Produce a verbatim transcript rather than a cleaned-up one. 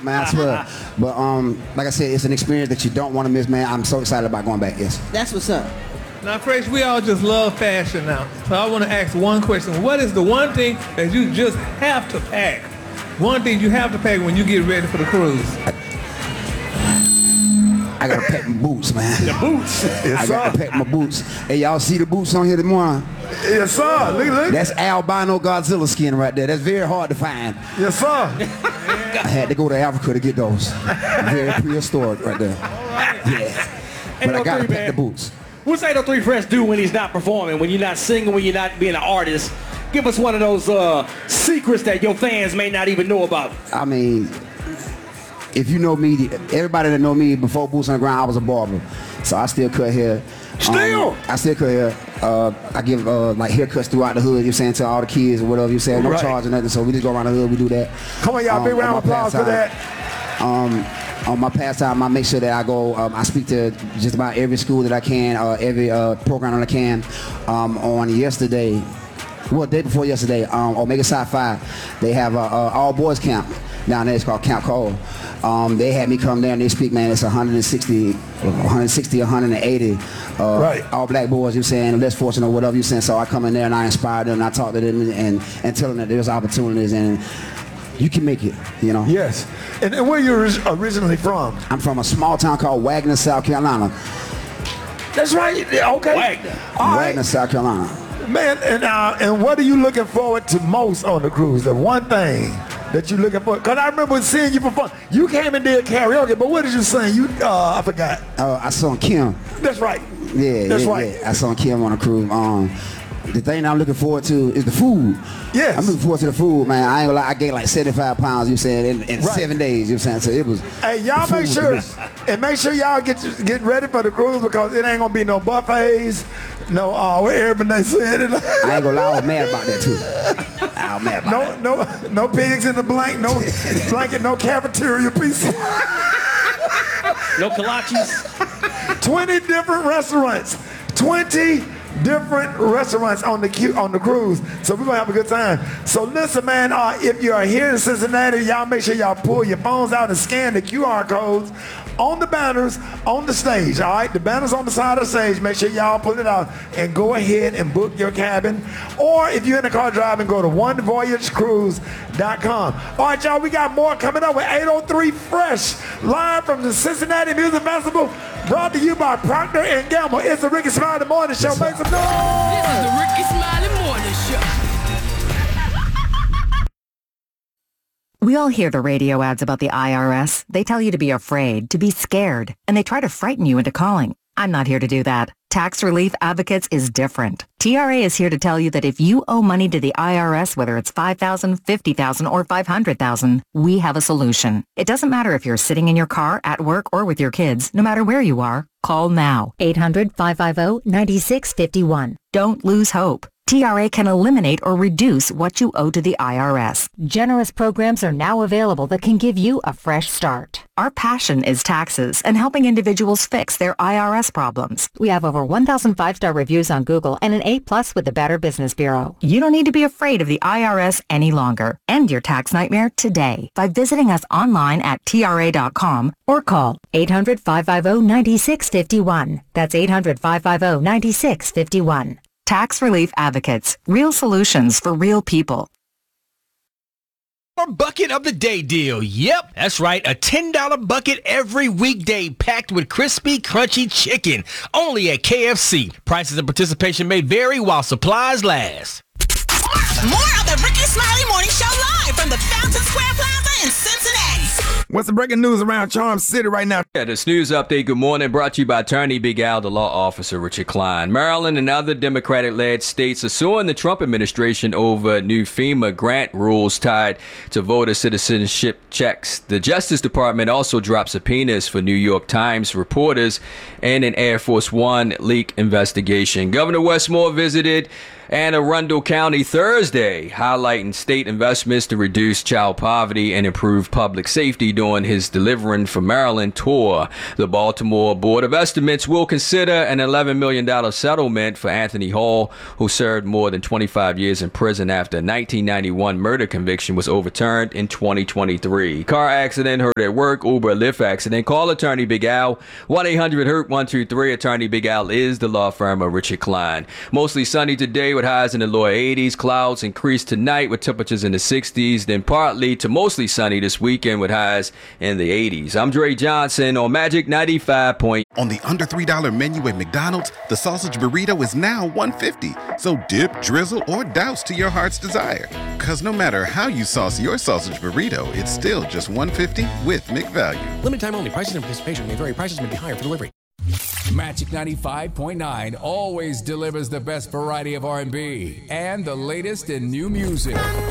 out, man. I swear. But um, like I said, it's an experience that you don't want to miss, man. I'm so excited about going back. Yes. That's what's up. Now, Fresh, we all just love fashion now. So I want to ask one question. What is the one thing that you just have to pack? One thing you have to pack when you get ready for the cruise? I gotta pack my boots, man. The boots. Yes, I gotta sir. pack my boots. Hey, y'all see the boots on here this morning? Yes, sir. Look, look. That's albino Godzilla skin right there. That's very hard to find. Yes, sir. I had to go to Africa to get those. Very prehistoric right there. Yeah. But I gotta pack the boots. What's eight oh three Fresh do when he's not performing, when you're not singing, when you're not being an artist? Give us one of those uh, secrets that your fans may not even know about. I mean, if you know me, everybody that know me before Boots on the Ground, I was a barber. So I still cut hair. Still? Um, I still cut hair. Uh, I give uh, like haircuts throughout the hood, you're saying, to all the kids or whatever you're saying. No Right. charge or nothing, so we just go around the hood, we do that. Come on, y'all. Um, Big round on of my applause for pastime. that. Um, on my pastime, I make sure that I go, um, I speak to just about every school that I can, uh, every uh, program that I can. Um, on yesterday, well, day before yesterday, um, Omega Psi Phi, they have a, a all boys camp down there. It's called Camp Cole. Um, they had me come there and they speak, man, it's one hundred sixty, one sixty, one hundred eighty uh, Right. all black boys, you're saying, less fortunate or whatever you're saying. So I come in there and I inspire them and I talk to them and, and tell them that there's opportunities and you can make it, you know. Yes. And, and where you orig- originally from? I'm from a small town called Wagner, South Carolina. That's right. Okay. Wagner. All right. Wagner, South Carolina. Man, and uh, and what are you looking forward to most on the cruise? The one thing that you looking for? Because I remember seeing you perform. You came and did karaoke, but what did you sing? You, uh, I forgot. Uh, I saw Kim. That's right. Yeah, That's yeah, right. yeah. I saw Kim on the cruise. Um, the thing I'm looking forward to is the food. Yes. I'm looking forward to the food, man. I ain't gonna lie, I gained like seventy-five pounds, you said, in, in Right. seven days, you know what I'm saying? So it was. Hey, y'all the food make was sure the best. and make sure y'all get get ready for the cruise because it ain't gonna be no buffets, no uh, what everybody said it. I ain't gonna lie, I was mad about that too. I was mad about No, that. no, no pigs in the blank, no blanket, no cafeteria piece. No kolaches. Twenty different restaurants. Twenty different restaurants on the cu- on the cruise. So we're gonna have a good time. So listen, man, uh, if you are here in Cincinnati, y'all make sure y'all pull your phones out and scan the Q R codes on the banners on the stage. All right, the banners on the side of the stage. Make sure y'all pull it out and go ahead and book your cabin. Or if you're in the car driving, go to one voyage cruise dot com. All right, y'all, we got more coming up with eight oh three Fresh, live from the Cincinnati Music Festival, brought to you by Procter and Gamble. It's the Ricky Smiley Morning Show. Make some noise. This is the Ricky Smiley Morning Show. We all hear the radio ads about the I R S. They tell you to be afraid, to be scared, and they try to frighten you into calling. I'm not here to do that. Tax Relief Advocates is different. T R A is here to tell you that if you owe money to the I R S, whether it's five thousand dollars, fifty thousand dollars, or five hundred thousand dollars, we have a solution. It doesn't matter if you're sitting in your car, at work, or with your kids. No matter where you are, call now. eight hundred, five five zero, nine six five one. Don't lose hope. T R A can eliminate or reduce what you owe to the I R S. Generous programs are now available that can give you a fresh start. Our passion is taxes and helping individuals fix their I R S problems. We have over one thousand five-star reviews on Google and an A plus with the Better Business Bureau. You don't need to be afraid of the I R S any longer. End your tax nightmare today by visiting us online at T R A dot com Or call eight hundred, five five zero, nine six five one. That's eight hundred, five five zero, nine six five one. Tax Relief Advocates. Real solutions for real people. Our bucket of the day deal. Yep, that's right. A ten dollar bucket every weekday packed with crispy, crunchy chicken. Only at K F C. Prices and participation may vary while supplies last. More of the Ricky Smiley Morning Show live from the Fountain Square Plaza in Cincinnati. What's the breaking news around Charm City right now? Yeah, this news update, good morning, brought to you by attorney Big Al, the law officer Richard Klein. Maryland and other Democratic-led states are suing the Trump administration over new FEMA grant rules tied to voter citizenship checks. The Justice Department also dropped subpoenas for New York Times reporters and an Air Force One leak investigation. Governor Wes Moore visited Anne Arundel County Thursday, highlighting state investments to reduce child poverty and improve public safety during his Delivering for Maryland tour. The Baltimore Board of Estimates will consider an eleven million dollars settlement for Anthony Hall, who served more than twenty-five years in prison after a nineteen ninety-one murder conviction was overturned in twenty twenty-three. Car accident, hurt at work, Uber, Lyft accident. Call Attorney Big Al, one eight hundred hurt one two three. Attorney Big Al is the law firm of Richard Klein. Mostly sunny today with highs in the lower eighties. Clouds increase tonight with temperatures in the sixties. Then partly to mostly sunny this weekend with highs in the eighties. I'm Dre Johnson on Magic ninety-five point. On the under three dollar menu at McDonald's, the sausage burrito is now one fifty. So dip, drizzle, or douse to your heart's desire. Because no matter how you sauce your sausage burrito, it's still just one fifty with McValue. Limited time only. Prices and participation may vary. Prices may be higher for delivery. Magic ninety-five point nine always delivers the best variety of R and B and the latest in new music.